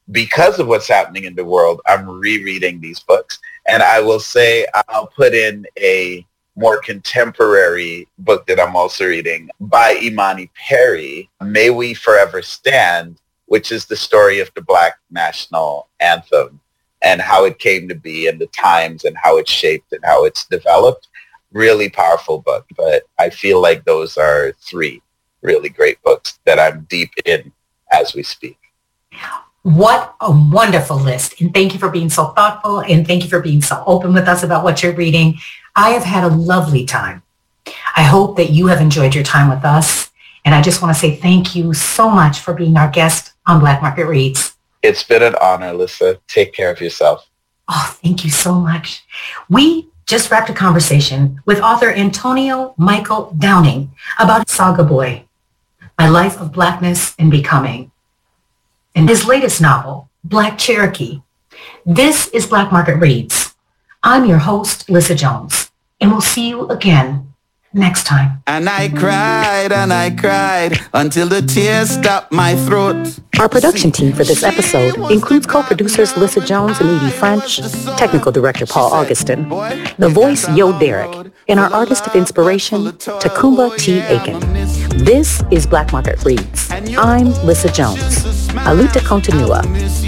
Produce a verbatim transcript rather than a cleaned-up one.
because of what's happening in the world, I'm rereading these books. And I will say I'll put in a more contemporary book that I'm also reading by Imani Perry, May We Forever Stand, which is the story of the Black national anthem and how it came to be and the times and how it's shaped and how it's developed. Really powerful book. But I feel like those are three really great books that I'm deep in as we speak. What a wonderful list. And thank you for being so thoughtful, and thank you for being so open with us about what you're reading. I have had a lovely time. I hope that you have enjoyed your time with us. And I just want to say thank you so much for being our guest on Black Market Reads. It's been an honor, Lissa. Take care of yourself. Oh, thank you so much. We just wrapped a conversation with author Antonio Michael Downing about Saga Boy, My Life of Blackness and Becoming, and his latest novel, Black Cherokee. This is Black Market Reads. I'm your host, Lissa Jones, and we'll see you again next time. And I cried and I cried until the tears stopped my throat. Our production team for this episode includes co-producers Lissa Jones and Edie French, technical director Paul Augustin, the voice Yo Derek, and our artist of inspiration, Takumba T. Aiken. This is Black Market Reads. I'm Lissa Jones. Aluta Continua.